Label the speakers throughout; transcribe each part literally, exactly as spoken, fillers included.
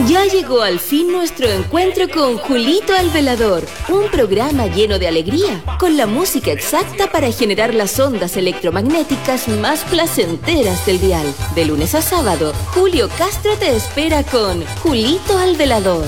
Speaker 1: Ya llegó al fin nuestro encuentro con Julito el Velador, un programa lleno de alegría, con la música exacta para generar las ondas electromagnéticas más placenteras del dial. De lunes a sábado, Julio Castro te espera con Julito el Velador.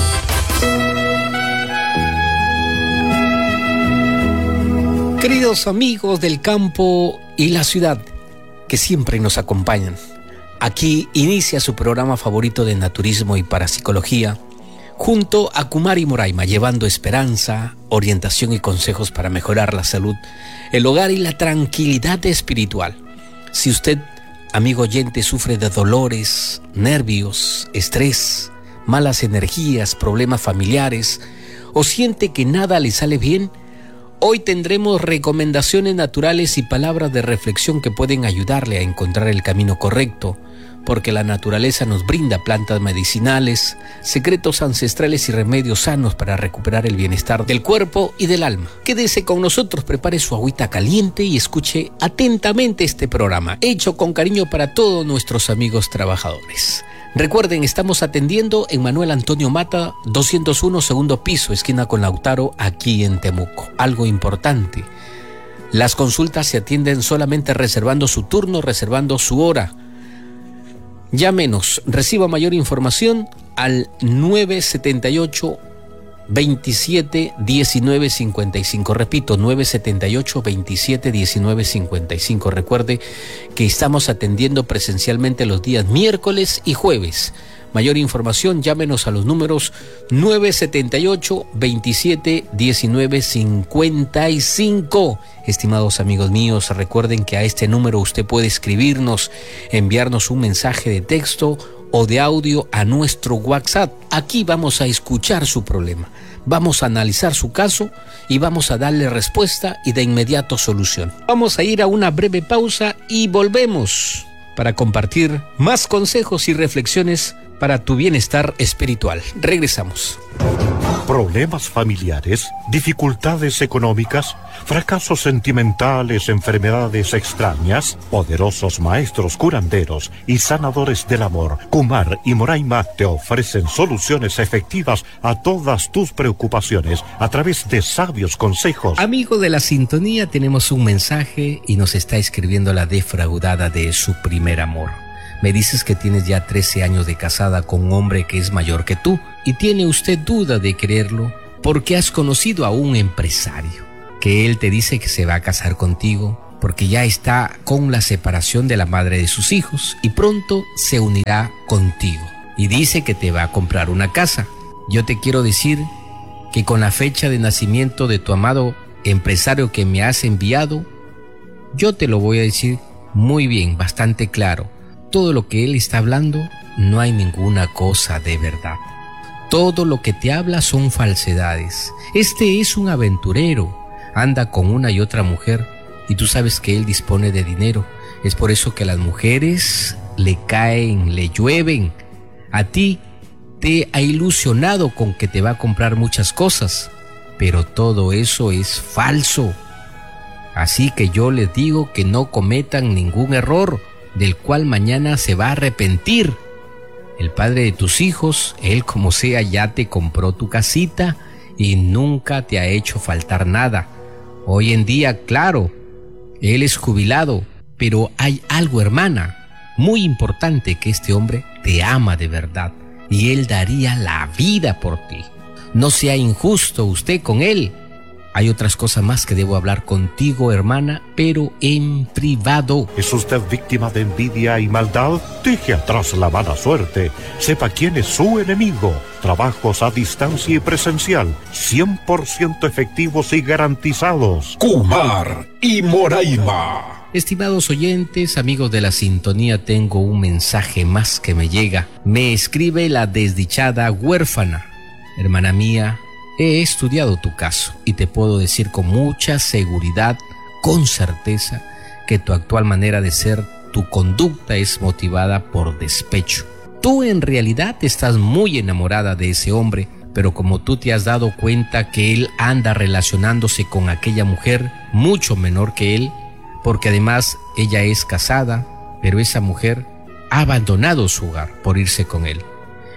Speaker 2: Queridos amigos del campo y la ciudad, que siempre nos acompañan, aquí inicia su programa favorito de naturismo y parapsicología, junto a Kumari Moraima, llevando esperanza, orientación y consejos para mejorar la salud, el hogar y la tranquilidad espiritual. Si usted, amigo oyente, sufre de dolores, nervios, estrés, malas energías, problemas familiares, o siente que nada le sale bien, hoy tendremos recomendaciones naturales y palabras de reflexión que pueden ayudarle a encontrar el camino correcto, porque la naturaleza nos brinda plantas medicinales, secretos ancestrales y remedios sanos para recuperar el bienestar del cuerpo y del alma. Quédese con nosotros, prepare su agüita caliente y escuche atentamente este programa, hecho con cariño para todos nuestros amigos trabajadores. Recuerden, estamos atendiendo en Manuel Antonio Mata, doscientos uno, segundo piso, esquina con Lautaro, aquí en Temuco. Algo importante, las consultas se atienden solamente reservando su turno, reservando su hora. Llámenos, reciba mayor información al nueve setenta y ocho, veintisiete, diecinueve cincuenta y cinco. Repito, nueve setenta y ocho, veintisiete, diecinueve cincuenta y cinco. Recuerde que estamos atendiendo presencialmente los días miércoles y jueves. Mayor información, llámenos a los números nueve setenta y ocho, veintisiete, diecinueve cincuenta y cinco. Estimados amigos míos, recuerden que a este número usted puede escribirnos, enviarnos un mensaje de texto o de audio a nuestro WhatsApp. Aquí vamos a escuchar su problema, vamos a analizar su caso y vamos a darle respuesta y de inmediato solución. Vamos a ir a una breve pausa y volvemos para compartir más consejos y reflexiones para tu bienestar espiritual. Regresamos.
Speaker 3: Problemas familiares, dificultades económicas, fracasos sentimentales, enfermedades extrañas. Poderosos maestros curanderos y sanadores del amor, Kumar y Moraima, te ofrecen soluciones efectivas a todas tus preocupaciones a través de sabios consejos.
Speaker 2: Amigo de la sintonía, tenemos un mensaje y nos está escribiendo la defraudada de su primer amor. Me dices que tienes ya trece años de casada con un hombre que es mayor que tú y tiene usted duda de quererlo porque has conocido a un empresario que él te dice que se va a casar contigo porque ya está con la separación de la madre de sus hijos y pronto se unirá contigo y dice que te va a comprar una casa. Yo te quiero decir que con la fecha de nacimiento de tu amado empresario que me has enviado, yo te lo voy a decir muy bien, bastante claro. Todo lo que él está hablando, no hay ninguna cosa de verdad. Todo lo que te habla son falsedades. Este es un aventurero, anda con una y otra mujer y tú sabes que él dispone de dinero. Es por eso que las mujeres le caen, le llueven. A ti te ha ilusionado con que te va a comprar muchas cosas, pero todo eso es falso. Así que yo les digo que no cometan ningún error del cual mañana se va a arrepentir. El padre de tus hijos, él como sea ya te compró tu casita y nunca te ha hecho faltar nada. Hoy en día, claro, él es jubilado, pero hay algo, hermana, muy importante, que este hombre te ama de verdad y él daría la vida por ti. No sea injusto usted con él. Hay otras cosas más que debo hablar contigo, hermana, pero en privado.
Speaker 3: ¿Es usted víctima de envidia y maldad? Deje atrás la mala suerte. Sepa quién es su enemigo. Trabajos a distancia y presencial, cien por ciento efectivos y garantizados.
Speaker 4: Kumar y Moraima.
Speaker 2: Estimados oyentes, amigos de la sintonía, tengo un mensaje más que me llega. Me escribe la desdichada huérfana. Hermana mía, he estudiado tu caso y te puedo decir con mucha seguridad, con certeza, que tu actual manera de ser, tu conducta es motivada por despecho. Tú en realidad estás muy enamorada de ese hombre, pero como tú te has dado cuenta que él anda relacionándose con aquella mujer mucho menor que él, porque además ella es casada, pero esa mujer ha abandonado su hogar por irse con él.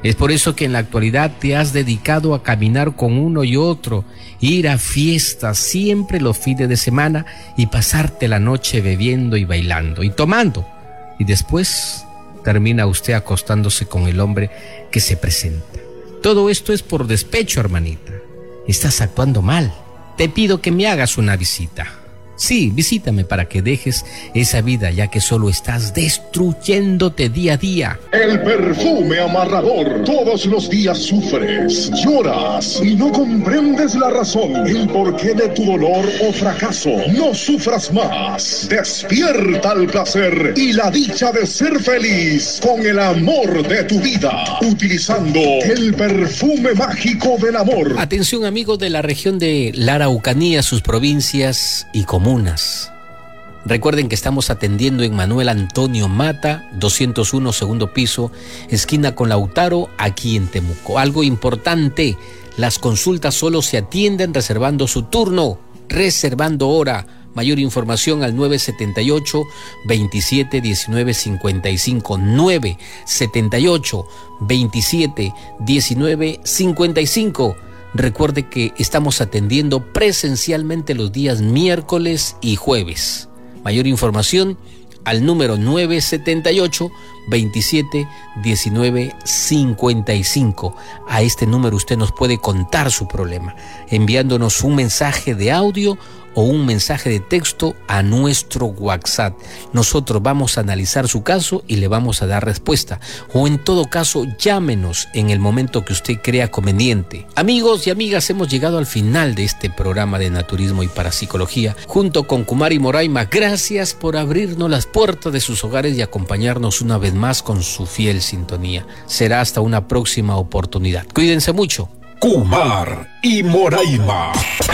Speaker 2: Es por eso que en la actualidad te has dedicado a caminar con uno y otro, ir a fiestas siempre los fines de semana y pasarte la noche bebiendo y bailando y tomando. Y después termina usted acostándose con el hombre que se presenta. Todo esto es por despecho, hermanita. Estás actuando mal. Te pido que me hagas una visita. Sí, visítame para que dejes esa vida, ya que solo estás destruyéndote día a día.
Speaker 4: El perfume amarrador. Todos los días sufres, lloras y no comprendes la razón, el porqué de tu dolor o fracaso. No sufras más. Despierta el placer y la dicha de ser feliz con el amor de tu vida, utilizando el perfume mágico del amor.
Speaker 2: Atención, amigos de la región de la Araucanía, sus provincias y comunas. Recuerden que estamos atendiendo en Manuel Antonio Mata, doscientos uno, segundo piso, esquina con Lautaro, aquí en Temuco. Algo importante, las consultas solo se atienden reservando su turno, reservando hora. Mayor información al nueve siete ocho, veintisiete, diecinueve, cincuenta y cinco, nueve siete ocho, veintisiete, diecinueve, cincuenta y cinco. Recuerde que estamos atendiendo presencialmente los días miércoles y jueves. Mayor información al número nueve siete ocho, veintisiete, diecinueve, cincuenta y cinco. A este número usted nos puede contar su problema, enviándonos un mensaje de audio o un mensaje de texto a nuestro WhatsApp. Nosotros vamos a analizar su caso y le vamos a dar respuesta. O en todo caso, llámenos en el momento que usted crea conveniente. Amigos y amigas, hemos llegado al final de este programa de naturismo y parapsicología. Junto con Kumari Moraima, gracias por abrirnos las puertas de sus hogares y acompañarnos una vez más con su fiel sintonía. Será hasta una próxima oportunidad. Cuídense mucho.
Speaker 4: Kumar y Moraima.